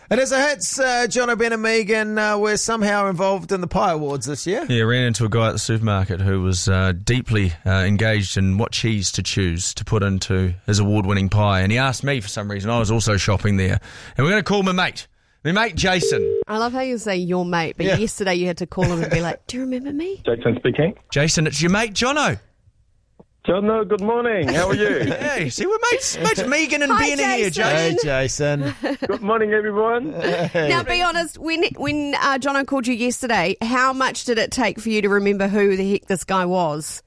It is a hits. Jono, Ben and Megan were somehow involved in the Pie Awards this year. Yeah, ran into a guy at the supermarket who was deeply engaged in what cheese to choose to put into his award-winning pie. And he asked me for some reason. I was also shopping there. And we're going to call my mate Jason. I love how you say your mate, but yesterday you had to call him and be like, do you remember me? Jason speaking. Jason, it's your mate Jono. Jono, good morning. How are you? Hey, see, we're mates Megan and Hi, Ben are here, Jason. Jason. Hey, Jason. Good morning, everyone. Now, be honest, when Jono called you yesterday, how much did it take for you to remember who the heck this guy was?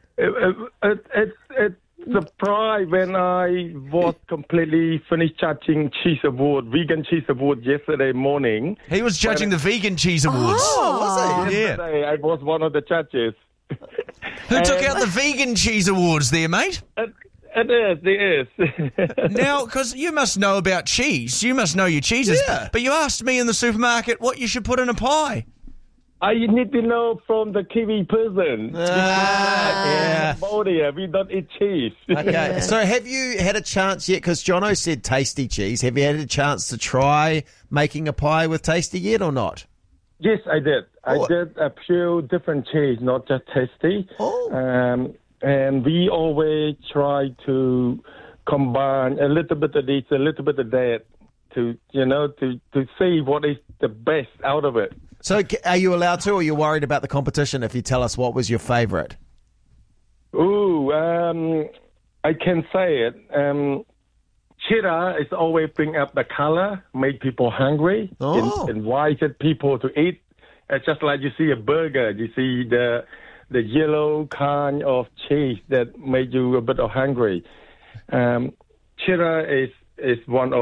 It's surprised when I was completely finished judging vegan cheese award yesterday morning. He was judging the vegan cheese awards. Oh, was he? Yeah. Yesterday, I was one of the judges. Who took out the vegan cheese awards there, mate? It is. Now, because you must know about cheese. You must know your cheeses. Yeah. But you asked me in the supermarket what you should put in a pie. I need to know from the Kiwi person. Yeah. Cambodia, we don't eat cheese. Okay, so have you had a chance yet? Because Jono said tasty cheese. Have you had a chance to try making a pie with tasty yet or not? Yes, I did. Oh. I did a few different cheese, not just tasty. Oh. And we always try to combine a little bit of this, a little bit of that, to see what is the best out of it. So are you allowed to, or are you worried about the competition if you tell us what was your favourite? Ooh, I can say it. Cheddar is always bring up the color, make people hungry, invited people to eat. It's just like you see a burger, you see the yellow kind of cheese that made you a bit hungry. Cheddar is one of